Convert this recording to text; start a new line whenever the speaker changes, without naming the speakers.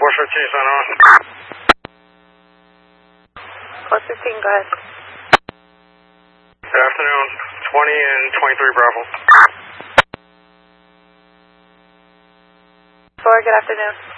415, sign on.
415, go ahead.
Good afternoon. 20 and 23 Bravo.
4, good afternoon.